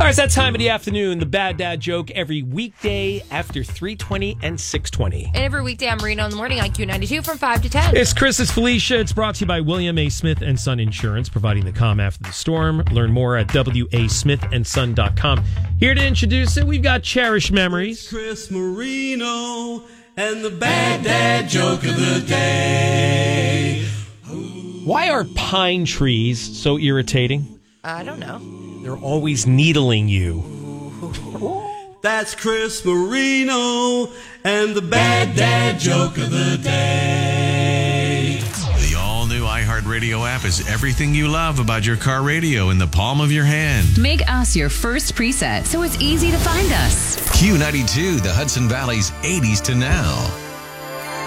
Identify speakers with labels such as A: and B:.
A: It's that time of the afternoon, the Bad Dad Joke, every weekday after 3:20 and 6:20.
B: And every weekday I'm Marino in the morning on Q92 from 5 to 10.
A: It's Chris, it's Felicia. It's brought to you by William A. Smith & Son Insurance, providing the calm after the storm. Learn more at wasmithandson.com. Here to introduce it, we've got Cherished Memories.
C: It's Chris Marino and the Bad Dad Joke of the Day.
A: Why are pine trees so irritating?
B: I don't know.
A: They're always needling you.
C: That's Chris Marino and the Bad Dad Joke of the Day.
D: The all-new iHeartRadio app is everything you love about your car radio in the palm of your hand.
E: Make us your first preset so it's easy to find us.
D: Q92, the Hudson Valley's 80s to now.